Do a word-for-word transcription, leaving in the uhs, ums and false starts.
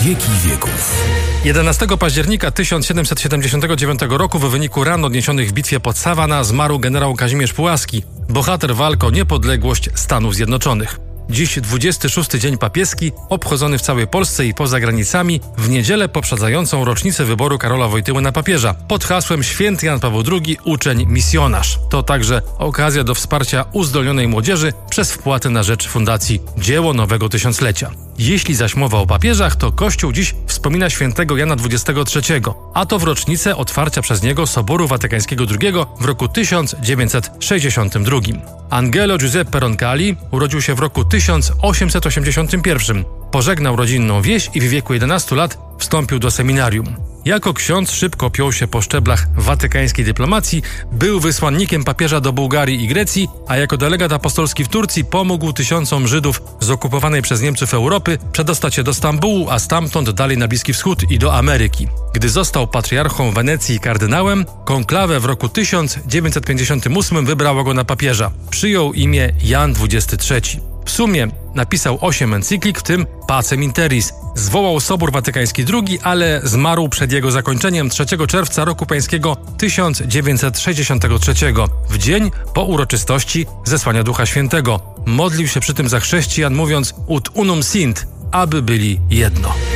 wieki wieków. jedenastego października tysiąc siedemset siedemdziesiątego dziewiątego roku w wyniku ran odniesionych w bitwie pod Savannah zmarł generał Kazimierz Pułaski, bohater walk o niepodległość Stanów Zjednoczonych. Dziś dwudziesty szósty dzień papieski, obchodzony w całej Polsce i poza granicami, w niedzielę poprzedzającą rocznicę wyboru Karola Wojtyły na papieża, pod hasłem Święty Jan Paweł drugi, uczeń, misjonarz. To także okazja do wsparcia uzdolnionej młodzieży przez wpłaty na rzecz Fundacji Dzieło Nowego Tysiąclecia. Jeśli zaś mowa o papieżach, to Kościół dziś wspomina świętego Jana dwudziestego trzeciego, a to w rocznicę otwarcia przez niego Soboru Watykańskiego drugiego w roku tysiąc dziewięćset sześćdziesiątym drugim. Angelo Giuseppe Roncalli urodził się w roku tysiąc osiemset osiemdziesiątym pierwszym. Pożegnał rodzinną wieś i w wieku jedenastu lat wstąpił do seminarium. Jako ksiądz szybko piął się po szczeblach watykańskiej dyplomacji, był wysłannikiem papieża do Bułgarii i Grecji, a jako delegat apostolski w Turcji pomógł tysiącom Żydów z okupowanej przez Niemców Europy przedostać się do Stambułu, a stamtąd dalej na Bliski Wschód i do Ameryki. Gdy został patriarchą Wenecji i kardynałem, konklawę w roku tysiąc dziewięćset pięćdziesiątym ósmym wybrało go na papieża. Przyjął imię Jan dwudziesty trzeci. W sumie napisał osiem encyklik, w tym Pacem in Terris. Zwołał Sobór Watykański drugi, ale zmarł przed jego zakończeniem trzeciego czerwca roku pańskiego tysiąc dziewięćset sześćdziesiątego trzeciego, w dzień po uroczystości zesłania Ducha Świętego. Modlił się przy tym za chrześcijan, mówiąc ut unum sint, aby byli jedno.